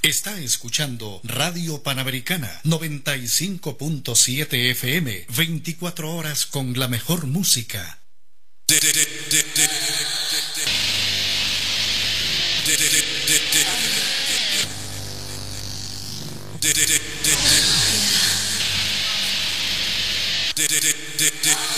Está escuchando Radio Panamericana 95.7 FM, 24 horas con la mejor música.